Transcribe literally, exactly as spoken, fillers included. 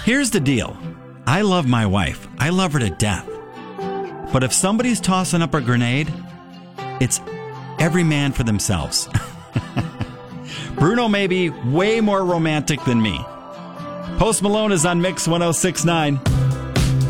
Here's the deal. I love my wife. I love her to death. But if somebody's tossing up a grenade, it's every man for themselves. Bruno may be way more romantic than me. Post Malone is on Mix one oh six point nine.